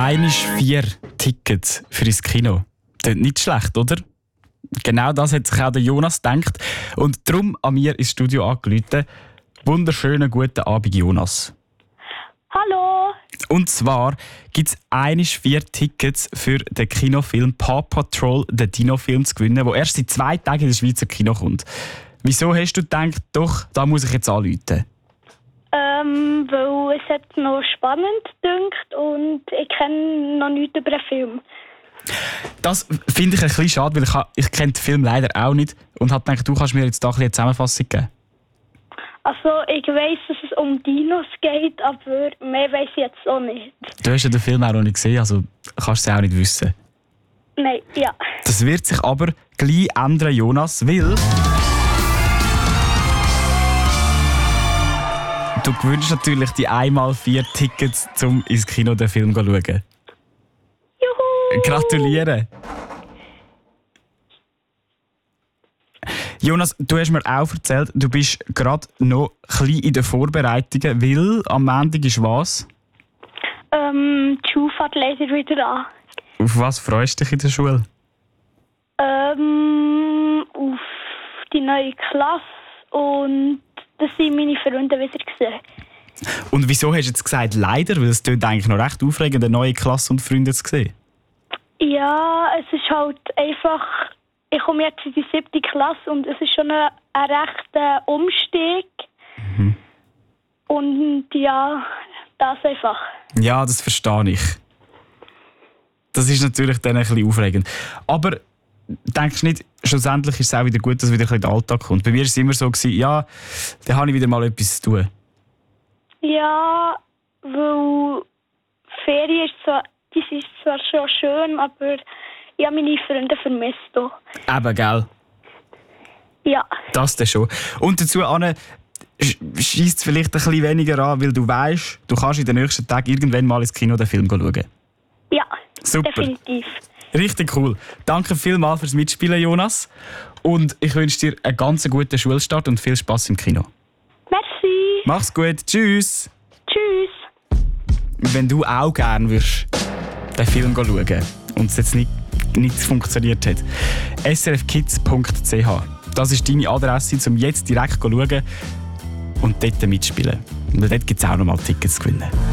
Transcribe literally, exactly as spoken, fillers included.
Einisch vier Tickets für ins Kino. Das ist nicht schlecht, oder? Genau das hat sich auch der Jonas gedacht. Und darum an mir ins Studio angerufen. Wunderschönen guten Abend, Jonas. Hallo. Und zwar gibt es einisch vier Tickets für den Kinofilm Paw Patrol, den Dino-Film, zu gewinnen, der erst seit zwei Tagen in der Schweizer Kino kommt. Wieso hast du gedacht, doch, da muss ich jetzt anrufen? Ähm, weil es hat noch spannend gedünkt und ich kenne noch nichts über den Film. Das finde ich ein bisschen schade, weil ich, ha- ich kenne den Film leider auch nicht und habe gedacht, du kannst mir jetzt da ein bisschen eine Zusammenfassung geben. Also ich weiss, dass es um Dinos geht, aber mehr weiss ich jetzt auch nicht. Du hast ja den Film auch noch nicht gesehen, also kannst du es auch nicht wissen. Nein, ja. Das wird sich aber gleich ändern, Jonas, weil du gewünscht natürlich die einmal vier Tickets, um ins Kino den Film zu schauen. Juhu! Gratuliere! Jonas, du hast mir auch erzählt, du bist gerade noch ein bisschen in den Vorbereitungen, weil am Montag ist was? Ähm, die Schule fährt leider wieder an. Auf was freust du dich in der Schule? Ähm, auf die neue Klasse und dass ich meine Freunde wieder gesehen. Und wieso hast du jetzt gesagt leider? Weil es klingt eigentlich noch recht aufregend, eine neue Klasse und Freunde zu sehen. Ja, es ist halt einfach, ich komme jetzt in die siebte Klasse und es ist schon ein, ein rechter Umstieg. Mhm. Und ja, das einfach. Ja, das verstehe ich. Das ist natürlich dann ein bisschen aufregend. Aber denkst du nicht, schlussendlich ist es auch wieder gut, dass wieder ein bisschen der Alltag kommt? Bei mir war es immer so, gewesen, ja, dann habe ich wieder mal etwas zu tun. Ja, weil Ferien ist zwar, die ist zwar schon schön, aber ich habe meine Freunde vermisst. Auch. Eben, gell? Ja. Das dann schon. Und dazu, Anne, scheisst es vielleicht ein bisschen weniger an, weil du weißt, du kannst in den nächsten Tagen irgendwann mal ins Kino den Film schauen. Ja, super. Definitiv. Richtig cool. Danke vielmals fürs Mitspielen, Jonas. Und ich wünsche dir einen ganz guten Schulstart und viel Spass im Kino. Merci. Mach's gut. Tschüss. Tschüss. Wenn du auch gerne würdest den Film schauen und es jetzt nicht, nicht funktioniert hat, s r f kids punkt c h. Das ist deine Adresse, um jetzt direkt zu schauen und dort mitspielen. Und dort gibt es auch noch mal Tickets zu gewinnen.